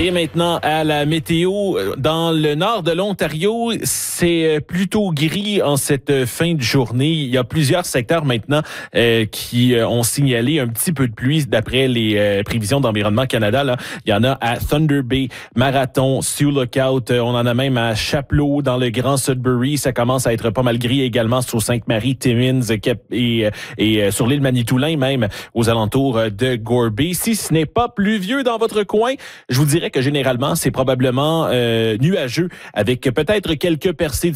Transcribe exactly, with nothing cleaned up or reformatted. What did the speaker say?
Et maintenant, à la météo, dans le nord de l'Ontario, c'est plutôt gris en cette fin de journée. Il y a plusieurs secteurs maintenant euh, qui ont signalé un petit peu de pluie d'après les euh, prévisions d'Environnement Canada. Là. Il y en a à Thunder Bay, Marathon, Sioux Lookout. On en a même à Chapleau, dans le Grand Sudbury. Ça commence à être pas mal gris également sur Sainte-Marie, Timmins et, et sur l'île Manitoulin, même aux alentours de Gore Bay. Si ce n'est pas pluvieux dans votre coin, je vous dirais que généralement, c'est probablement euh, nuageux avec peut-être quelques percées